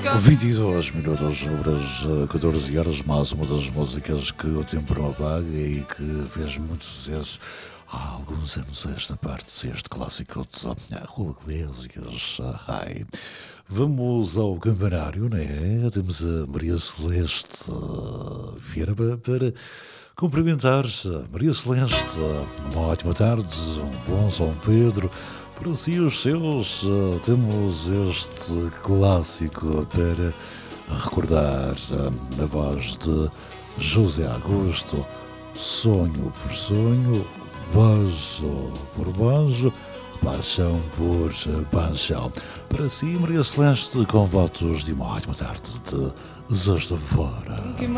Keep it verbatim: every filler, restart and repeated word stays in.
vinte e dois minutos sobre as catorze horas, mais uma das músicas que o tempo não apaga e que fez muito sucesso há alguns anos esta parte deste clássico de Raul Iglesias. Ai. Vamos ao campanário, né? Temos a Maria Celeste Vieira para cumprimentar a Maria Celeste. Uma ótima tarde, um bom São Pedro. Para si e os seus, temos este clássico para recordar na voz de José Augusto. Sonho por sonho, beijo por beijo, paixão por paixão. Para si, Maria Celeste, com votos de uma ótima tarde de sexta-feira.